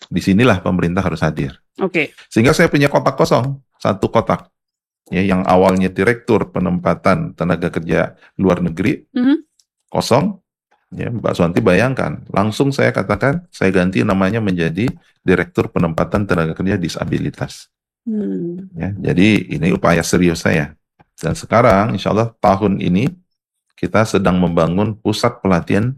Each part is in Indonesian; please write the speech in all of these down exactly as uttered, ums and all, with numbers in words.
disinilah pemerintah harus hadir. Oke. Sehingga saya punya kotak kosong, satu kotak. Ya, yang awalnya direktur penempatan tenaga kerja luar negeri, Mm-hmm. kosong. Ya, Mbak Suwanti bayangkan, langsung saya katakan, saya ganti namanya menjadi Direktur Penempatan Tenaga Kerja Disabilitas. Hmm. Ya, jadi ini upaya serius saya. Dan sekarang, insya Allah tahun ini kita sedang membangun pusat pelatihan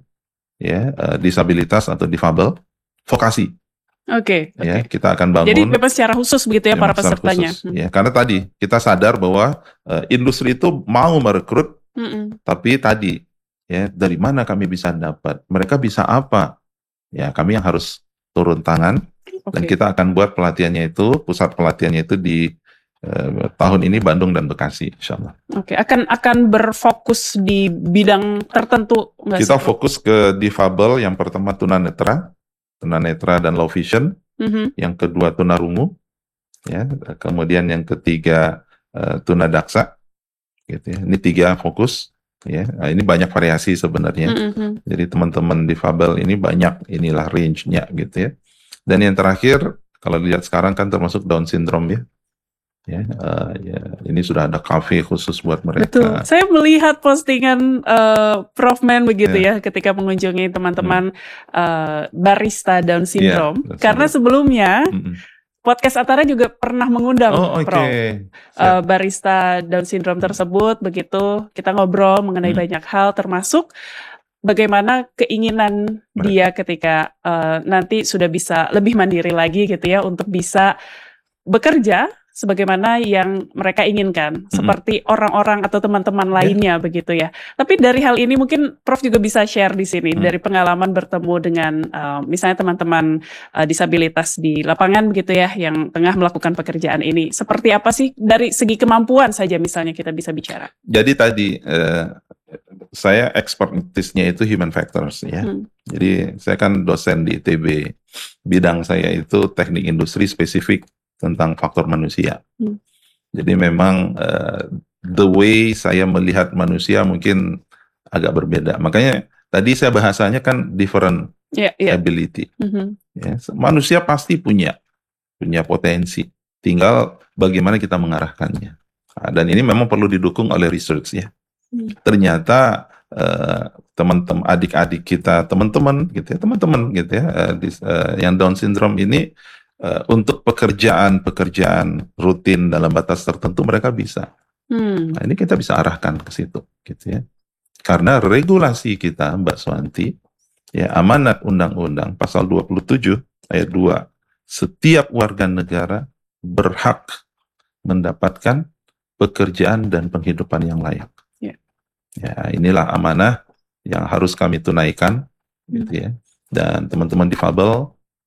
ya uh, disabilitas atau difabel vokasi. Oke. Okay, ya, okay. Kita akan bangun. Jadi memang secara khusus begitu ya, ya para pesertanya. Khusus, hmm. ya, karena tadi kita sadar bahwa uh, industri itu mau merekrut, mm-mm. tapi tadi ya dari mana kami bisa dapat? Mereka bisa apa? Ya kami yang harus turun tangan. Okay. Dan kita akan buat pelatihannya itu, pusat pelatihannya itu di uh, tahun ini Bandung dan Bekasi, insya Allah. Oke, okay. akan akan berfokus di bidang tertentu. Kita sih? Fokus ke difabel, yang pertama tunanetra, tunanetra dan low vision, mm-hmm. yang kedua tunarungu, ya, kemudian yang ketiga uh, tunadaksa, gitu ya. Ini tiga fokus. Ya, nah ini banyak variasi sebenarnya. Mm-hmm. Jadi teman-teman difabel ini banyak inilah range-nya gitu ya. Dan yang terakhir kalau dilihat sekarang kan termasuk Down syndrome ya. Ya, uh, ya ini sudah ada cafe khusus buat mereka. Betul. Saya melihat postingan uh, Prof Men begitu ya, ya ketika mengunjungi teman-teman hmm. uh, barista Down syndrome. Ya, karena sebelumnya mm-hmm. Podcast Atara juga pernah mengundang oh, okay. Prof uh, barista Down syndrome tersebut, begitu kita ngobrol mengenai hmm. banyak hal, termasuk bagaimana keinginan Baik. dia ketika uh, nanti sudah bisa lebih mandiri lagi gitu ya, untuk bisa bekerja sebagaimana yang mereka inginkan, mm-hmm. seperti orang-orang atau teman-teman lainnya, yeah. begitu ya. Tapi dari hal ini mungkin Prof juga bisa share di sini, mm. dari pengalaman bertemu dengan uh, misalnya teman-teman uh, disabilitas di lapangan begitu ya, yang tengah melakukan pekerjaan ini. Seperti apa sih dari segi kemampuan saja misalnya kita bisa bicara? Jadi tadi uh, saya expertise-nya itu human factors ya. Hmm. Jadi saya kan dosen di I T B, bidang saya itu teknik industri spesifik tentang faktor manusia. Hmm. Jadi memang uh, the way saya melihat manusia mungkin agak berbeda. Makanya tadi saya bahasanya kan different yeah, yeah. ability. Mm-hmm. Ya, manusia pasti punya punya potensi. Tinggal bagaimana kita mengarahkannya. Nah, dan ini memang perlu didukung oleh research ya. Hmm. Ternyata uh, teman-teman adik-adik kita, teman-teman gitu ya, teman-teman gitu ya, uh, dis, uh, yang Down syndrome ini Uh, untuk pekerjaan-pekerjaan rutin dalam batas tertentu mereka bisa. Hmm. Nah, ini kita bisa arahkan ke situ, gitu ya. Karena regulasi kita, Mbak Suwanti, ya amanat undang-undang pasal dua puluh tujuh ayat dua, setiap warga negara berhak mendapatkan pekerjaan dan penghidupan yang layak. Yeah. Ya, inilah amanah yang harus kami tunaikan, hmm. gitu ya. Dan teman-teman difabel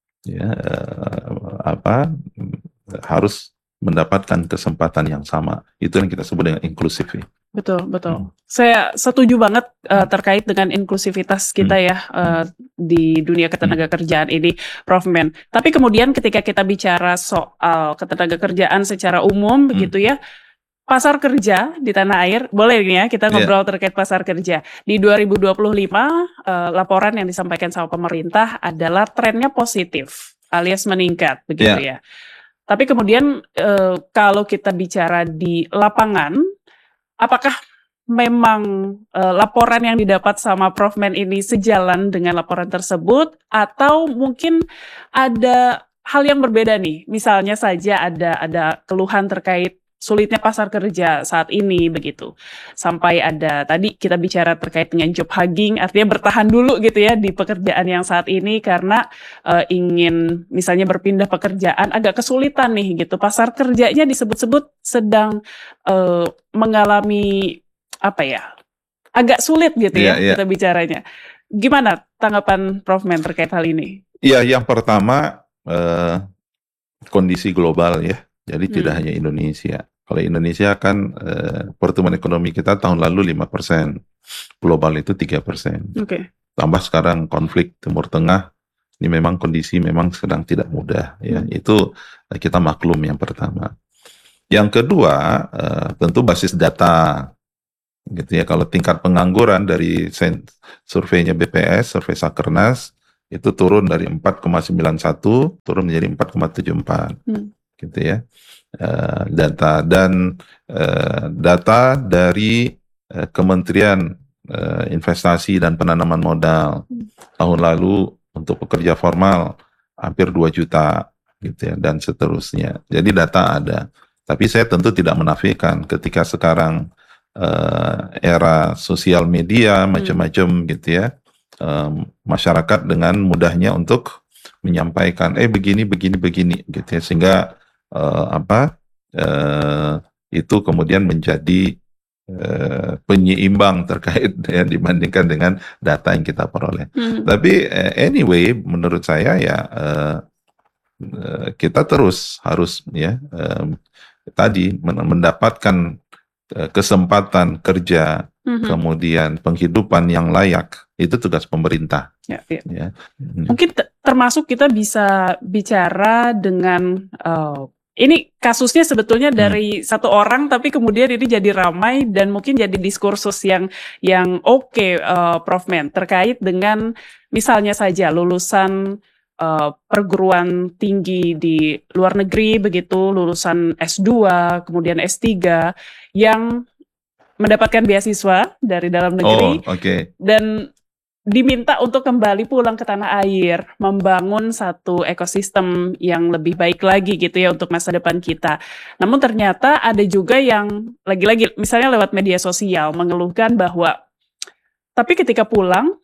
ya uh, apa harus mendapatkan kesempatan yang sama. Itu yang kita sebut dengan inklusif ya. Betul, betul. Hmm. Saya setuju banget uh, terkait dengan inklusivitas kita hmm. ya uh, di dunia ketenaga kerjaan hmm. ini, Prof Men. Tapi kemudian ketika kita bicara soal ketenaga kerjaan secara umum hmm. begitu ya, pasar kerja di tanah air, boleh nih ya kita ngobrol yeah. terkait pasar kerja. Di dua ribu dua puluh lima, uh, laporan yang disampaikan sama pemerintah adalah trennya positif, alias meningkat, begitu yeah. ya. Tapi kemudian uh, kalau kita bicara di lapangan, apakah memang uh, laporan yang didapat sama Prof Men ini sejalan dengan laporan tersebut, atau mungkin ada hal yang berbeda nih? Misalnya saja ada ada keluhan terkait sulitnya pasar kerja saat ini begitu. Sampai ada tadi kita bicara terkait dengan job hugging, artinya bertahan dulu gitu ya di pekerjaan yang saat ini karena uh, ingin misalnya berpindah pekerjaan agak kesulitan nih gitu. Pasar kerjanya disebut-sebut sedang uh, mengalami apa ya? Agak sulit gitu yeah, ya yeah. kita bicaranya. Gimana tanggapan Prof Men terkait hal ini? Iya, yang pertama uh, kondisi global ya. Jadi hmm. tidak hanya Indonesia. Kalau Indonesia kan eh, pertumbuhan ekonomi kita tahun lalu lima persen, global itu tiga persen. Okay. Tambah sekarang konflik Timur Tengah, ini memang kondisi memang sedang tidak mudah. Ya, hmm. itu eh, kita maklum yang pertama. Yang kedua, eh, tentu basis data, gitu ya. Kalau tingkat pengangguran dari surveinya B P S, survei Sakernas, itu turun dari empat koma sembilan satu turun menjadi empat koma tujuh empat, hmm. gitu ya. Uh, data dan uh, data dari uh, Kementerian uh, Investasi dan Penanaman Modal hmm. tahun lalu untuk pekerja formal hampir dua juta, gitu ya, dan seterusnya. Jadi data ada. Tapi saya tentu tidak menafikan ketika sekarang uh, era sosial media macam-macam, hmm. gitu ya. Um, masyarakat dengan mudahnya untuk menyampaikan eh begini begini begini gitu ya, sehingga uh, apa uh, itu kemudian menjadi uh, penyeimbang terkait ya, dibandingkan dengan data yang kita peroleh. Hmm. Tapi uh, anyway menurut saya ya uh, uh, kita terus harus ya uh, tadi mendapatkan uh, kesempatan kerja, mm-hmm. kemudian penghidupan yang layak, itu tugas pemerintah. Ya, ya. Ya. Mungkin t- termasuk kita bisa bicara dengan uh, ini kasusnya sebetulnya dari hmm. satu orang, tapi kemudian ini jadi ramai dan mungkin jadi diskursus yang yang oke, okay, uh, Prof Men, terkait dengan misalnya saja lulusan uh, perguruan tinggi di luar negeri begitu, lulusan S dua, kemudian S tiga yang mendapatkan beasiswa dari dalam negeri, oh, okay. dan diminta untuk kembali pulang ke tanah air, membangun satu ekosistem yang lebih baik lagi gitu ya untuk masa depan kita. Namun ternyata ada juga yang lagi-lagi misalnya lewat media sosial mengeluhkan bahwa tapi ketika pulang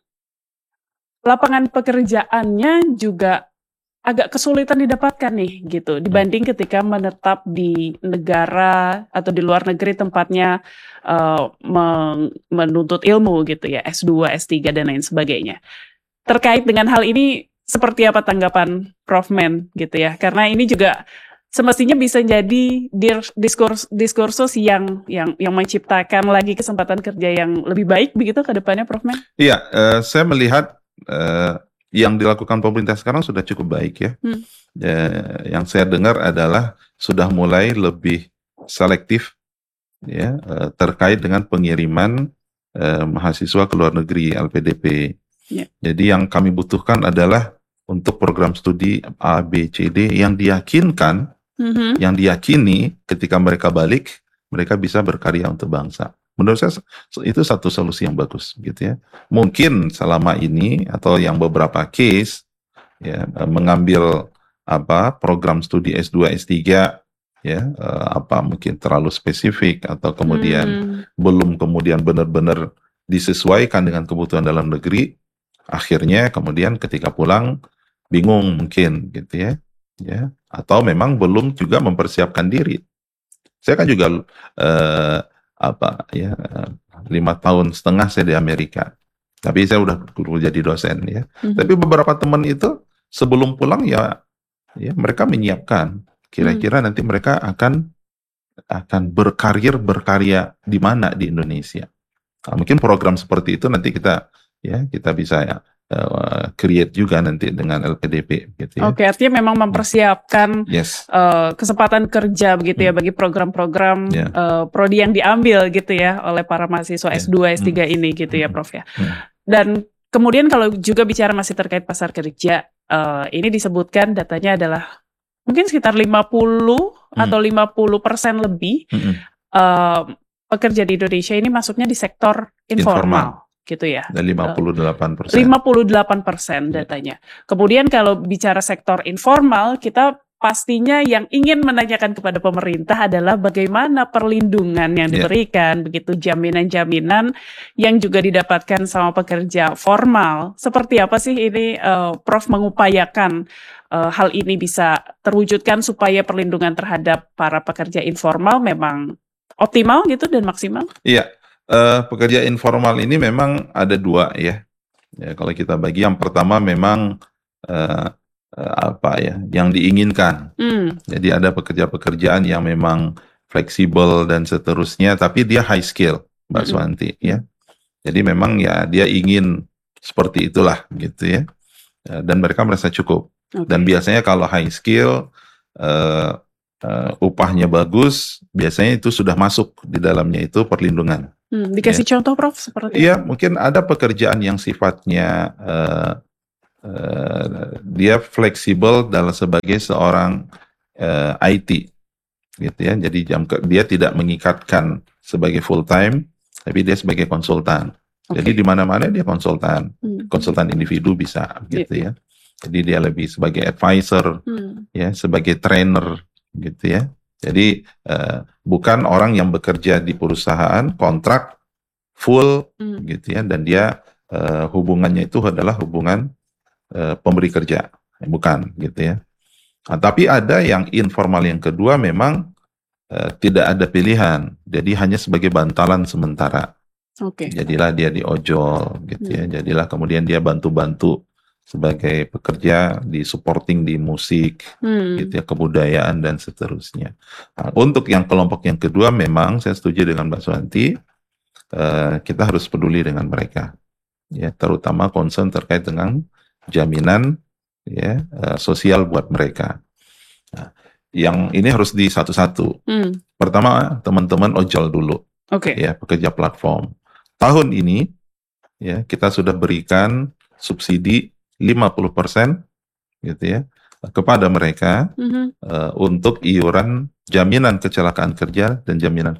lapangan pekerjaannya juga agak kesulitan didapatkan nih gitu dibanding ketika menetap di negara atau di luar negeri tempatnya uh, men- menuntut ilmu gitu ya, S dua, S tiga dan lain sebagainya. Terkait dengan hal ini seperti apa tanggapan Prof Men gitu ya? Karena ini juga semestinya bisa jadi diskurs diskursus yang yang yang menciptakan lagi kesempatan kerja yang lebih baik begitu ke depannya, Prof Men? Iya, uh, saya melihat uh, yang dilakukan pemerintah sekarang sudah cukup baik ya. Hmm. ya. Yang saya dengar adalah sudah mulai lebih selektif ya uh, terkait dengan pengiriman uh, mahasiswa ke luar negeri L P D P. Yeah. Jadi yang kami butuhkan adalah untuk program studi A, B, C, D yang diyakinkan, mm-hmm. yang diyakini ketika mereka balik mereka bisa berkarya untuk bangsa. Menurut saya itu satu solusi yang bagus gitu ya. Mungkin selama ini atau yang beberapa case ya mengambil apa program studi S dua, S tiga ya apa mungkin terlalu spesifik atau kemudian hmm. belum kemudian benar-benar disesuaikan dengan kebutuhan dalam negeri, akhirnya kemudian ketika pulang bingung mungkin gitu ya. Ya, atau memang belum juga mempersiapkan diri. Saya kan juga eh, apa ya lima tahun setengah saya di Amerika, tapi saya udah guru jadi dosen ya. Mm-hmm. Tapi beberapa teman itu sebelum pulang ya, ya mereka menyiapkan kira-kira mm. nanti mereka akan akan berkarir berkarya di mana di Indonesia. Nah, mungkin program seperti itu nanti kita ya kita bisa ya uh, create juga nanti dengan L P D P gitu ya. Oke, artinya memang mempersiapkan yes. uh, kesempatan kerja begitu ya hmm. bagi program-program yeah. uh, prodi yang diambil gitu ya oleh para mahasiswa yeah. S dua, S tiga hmm. ini gitu ya Prof ya. Hmm. Dan kemudian kalau juga bicara masih terkait pasar kerja, uh, ini disebutkan datanya adalah mungkin sekitar lima puluh hmm. atau lima puluh persen lebih hmm. uh, pekerja di Indonesia ini masuknya di sektor informal. informal. Gitu ya. Dan lima puluh delapan persen. lima puluh delapan persen datanya. Kemudian kalau bicara sektor informal, kita pastinya yang ingin menanyakan kepada pemerintah adalah bagaimana perlindungan yang diberikan, yeah. begitu jaminan-jaminan yang juga didapatkan sama pekerja formal. Seperti apa sih ini uh, Prof mengupayakan uh, hal ini bisa terwujudkan supaya perlindungan terhadap para pekerja informal memang optimal gitu dan maksimal? Iya. Yeah. Uh, pekerja informal ini memang ada dua ya. Ya kalau kita bagi yang pertama memang uh, uh, apa ya yang diinginkan. Mm. Jadi ada pekerja-pekerjaan yang memang fleksibel dan seterusnya, tapi dia high skill, Mbak mm-hmm. Swanti ya. Jadi memang ya dia ingin seperti itulah gitu ya. Uh, dan mereka merasa cukup. Okay. Dan biasanya kalau high skill uh, uh, upahnya bagus, biasanya itu sudah masuk di dalamnya itu perlindungan. Hmm, dikasih ya. Contoh Prof seperti Iya, mungkin ada pekerjaan yang sifatnya uh, uh, dia fleksibel dalam sebagai seorang uh, I T, gitu ya. Jadi jam ke, dia tidak mengikatkan sebagai full time, tapi dia sebagai konsultan. Okay. Jadi di mana-mana dia konsultan, hmm. konsultan individu bisa, gitu yeah. ya. Jadi dia lebih sebagai advisor, hmm. ya, sebagai trainer, gitu ya. Jadi uh, bukan orang yang bekerja di perusahaan kontrak full, hmm. gitu ya, dan dia uh, hubungannya itu adalah hubungan uh, pemberi kerja, bukan, gitu ya. Nah, tapi ada yang informal yang kedua memang uh, tidak ada pilihan, jadi hanya sebagai bantalan sementara. Oke. Okay. Jadilah dia di ojol, gitu hmm. ya. Jadilah kemudian dia bantu-bantu sebagai pekerja di supporting di musik, hmm. gitu ya, kebudayaan dan seterusnya. Nah, untuk yang kelompok yang kedua memang saya setuju dengan Mbak Suwanti, uh, kita harus peduli dengan mereka, ya, terutama concern terkait dengan jaminan, ya, uh, sosial buat mereka. Nah, yang ini harus di satu-satu. Hmm. Pertama, teman-teman ojol dulu, okay. ya, pekerja platform. Tahun ini, ya, kita sudah berikan subsidi lima puluh persen, gitu ya, kepada mereka mm-hmm. uh, untuk iuran jaminan kecelakaan kerja dan jaminan